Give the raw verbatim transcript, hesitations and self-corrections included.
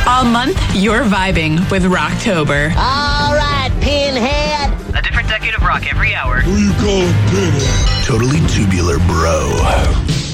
All month, you're vibing with Rocktober. All right, Pinhead. A different decade of rock every hour. Who you calling Pinhead? Totally Tubular, bro.